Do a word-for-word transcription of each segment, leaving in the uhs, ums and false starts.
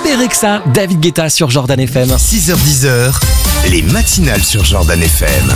Perexa, David Guetta sur Jordan F M. six heures dix, les matinales sur Jordan F M.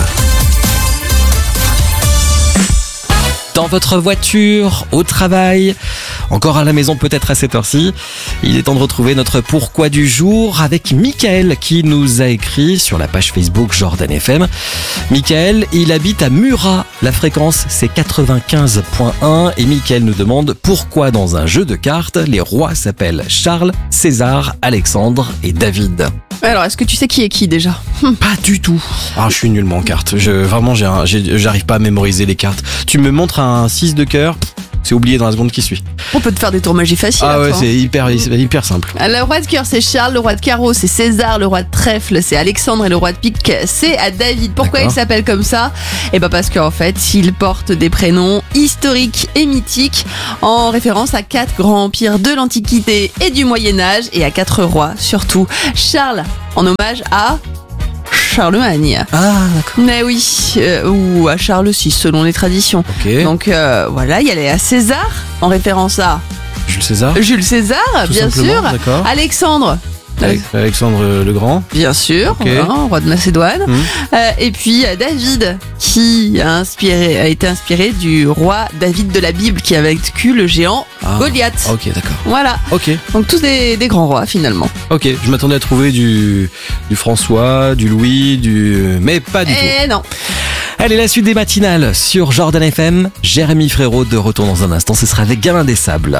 Dans votre voiture, au travail, encore à la maison peut-être à cette heure-ci, il est temps de retrouver notre pourquoi du jour avec Michael qui nous a écrit sur la page Facebook Jordan F M. Michael, il habite à Murat, la fréquence c'est quatre-vingt-quinze virgule un et Michael nous demande pourquoi dans un jeu de cartes, les rois s'appellent Charles, César, Alexandre et David. Alors, est-ce que tu sais qui est qui déjà ? Pas du tout. Ah, je suis nullement en cartes. Je, vraiment, j'ai un, j'ai, j'arrive pas à mémoriser les cartes. Tu me montres un six de cœur, c'est oublié dans la seconde qui suit. On peut te faire des tours magie faciles. Ah ouais, toi. c'est hyper, hyper simple. Le roi de cœur c'est Charles, le roi de carreau c'est César, le roi de trèfle c'est Alexandre et le roi de pique c'est à David. Pourquoi D'accord. il s'appelle comme ça ? Eh ben parce qu'en fait il porte des prénoms historiques et mythiques en référence à quatre grands empires de l'Antiquité et du Moyen-Âge et à quatre rois surtout. Charles en hommage à Charlemagne. Ah, d'accord. Mais oui, euh, ou à Charles six selon les traditions. Ok. Donc euh, voilà, il y a à César en référence à Jules César. Jules César, Tout bien simplement, sûr. d'accord. Alexandre, Avec Alexandre le Grand. bien sûr, Ok. hein, roi de Macédoine. Mmh. Euh, et puis euh, David, qui a, inspiré, a été inspiré du roi David de la Bible, qui a vaincu le géant Ah. Goliath. Ok, d'accord. Voilà, Ok, donc tous des, des grands rois finalement. ok. Je m'attendais à trouver du, du François, du Louis, du... Mais pas du tout. Eh non. Allez, la suite des matinales sur Jordan F M. Jérémy Frérot de retour dans un instant. Ce sera avec Gamin des Sables.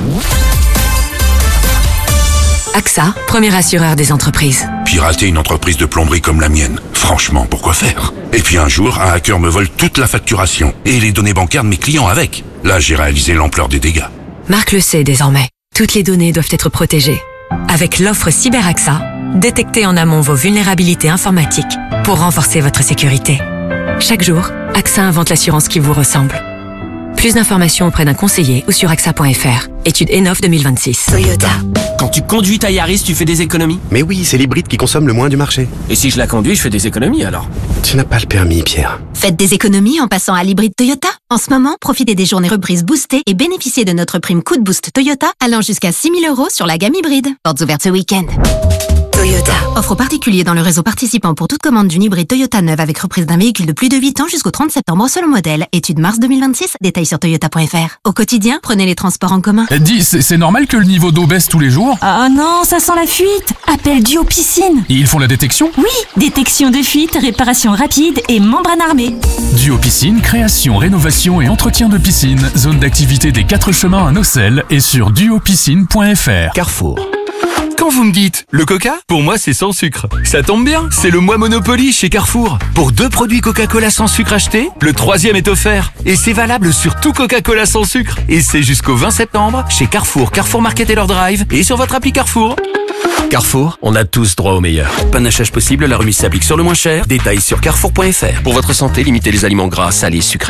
A X A, premier assureur des entreprises. Pirater une entreprise de plomberie comme la mienne, franchement, pourquoi faire ? Et puis un jour, un hacker me vole toute la facturation et les données bancaires de mes clients avec. Là, j'ai réalisé l'ampleur des dégâts. Marc le sait désormais. Toutes les données doivent être protégées. Avec l'offre Cyber A X A, détectez en amont vos vulnérabilités informatiques pour renforcer votre sécurité. Chaque jour, A X A invente l'assurance qui vous ressemble. Plus d'informations auprès d'un conseiller ou sur A X A point F R. Étude E N O V deux mille vingt-six. Toyota. Quand tu conduis ta Yaris, tu fais des économies. Mais oui, c'est l'hybride qui consomme le moins du marché. Et si je la conduis, je fais des économies alors. Tu n'as pas le permis, Pierre. Faites des économies en passant à l'hybride Toyota. En ce moment, profitez des journées reprises boostées et bénéficiez de notre prime coup de boost Toyota allant jusqu'à six mille euros sur la gamme hybride. Portes ouvertes ce week-end. Toyota. Offre aux particuliers dans le réseau participant pour toute commande d'une hybride Toyota neuve avec reprise d'un véhicule de plus de huit ans jusqu'au trente septembre selon modèle. Étude mars deux mille vingt-six. Détails sur toyota point F R. Au quotidien, prenez les transports en commun. Dis, c'est c'est normal que le niveau d'eau baisse tous les jours ? Ah non, ça sent la fuite. Appelle Duo Piscine. Et ils font la détection ? Oui, détection de fuite, réparation rapide et membrane armée. Duo Piscine, création, rénovation et entretien de piscine. Zone d'activité des quatre chemins à Nocelles et sur duo piscine point F R. Carrefour. Quand vous me dites le Coca, pour moi c'est sans sucre. Ça tombe bien, c'est le mois Monopoly chez Carrefour. Pour deux produits Coca-Cola sans sucre achetés, le troisième est offert. Et c'est valable sur tout Coca-Cola sans sucre. Et c'est jusqu'au vingt septembre chez Carrefour, Carrefour Market et leur drive et sur votre appli Carrefour. Carrefour, on a tous droit au meilleur. Panachage possible, la remise s'applique sur le moins cher. Détails sur carrefour point F R. Pour votre santé, limitez les aliments gras, salés, sucrés.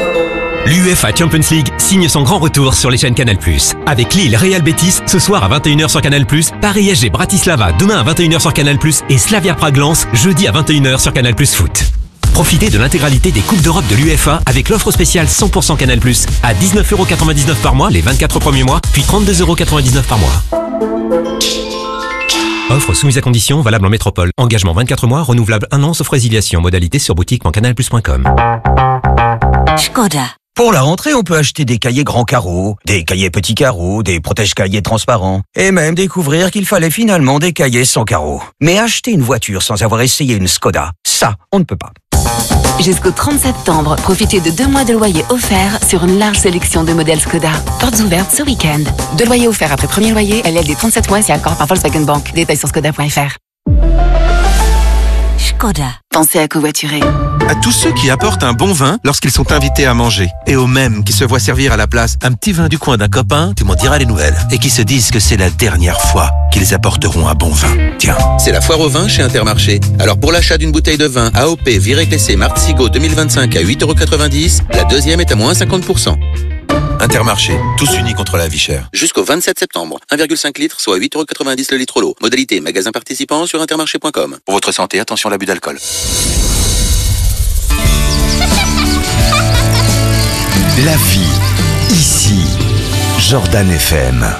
L'UEFA Champions League signe son grand retour sur les chaînes Canal plus. Avec Lille Real Betis ce soir à vingt et une heures sur Canal plus, Paris S G Bratislava demain à vingt et une heures sur Canal plus et Slavia Prague Lens jeudi à vingt et une heures sur Canal plus Foot. Profitez de l'intégralité des Coupes d'Europe de l'UEFA avec l'offre spéciale cent pour cent Canal plus à dix-neuf euros quatre-vingt-dix-neuf par mois les vingt-quatre premiers mois, puis trente-deux euros quatre-vingt-dix-neuf par mois. Offre soumise à condition, valable en métropole. Engagement vingt-quatre mois, renouvelable un an sauf résiliation. Modalité sur boutique point canal plus point com. Skoda. Pour la rentrée, on peut acheter des cahiers grands carreaux, des cahiers petits carreaux, des protège-cahiers transparents, et même découvrir qu'il fallait finalement des cahiers sans carreaux. Mais acheter une voiture sans avoir essayé une Skoda, ça, on ne peut pas. Jusqu'au trente septembre, profitez de deux mois de loyer offerts sur une large sélection de modèles Skoda. Portes ouvertes ce week-end. Deux loyers offerts après premier loyer, L L D trente-sept mois, c'est accord par Volkswagen Bank. Détails sur skoda point F R. Skoda. Pensez à covoiturer. À tous ceux qui apportent un bon vin lorsqu'ils sont invités à manger. Et aux mêmes qui se voient servir à la place un petit vin du coin d'un copain, tu m'en diras les nouvelles. Et qui se disent que c'est la dernière fois qu'ils apporteront un bon vin. Tiens. C'est la foire au vin chez Intermarché. Alors pour l'achat d'une bouteille de vin A O P Viré Clessé Martzigo deux mille vingt-cinq à huit euros quatre-vingt-dix, la deuxième est à moins cinquante pour cent. Intermarché, tous unis contre la vie chère. Jusqu'au vingt-sept septembre, un virgule cinq litres, soit huit euros quatre-vingt-dix le litre l'eau. Modalité magasin participant sur intermarché point com. Pour votre santé, attention à l'abus d'alcool. La vie, ici, Jordan F M.